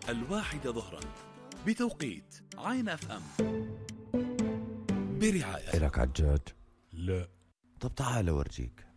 1 ظهرا بتوقيت عين اف ام، برعاية. إلك عجاج؟ لا. طب تعال أورجيك.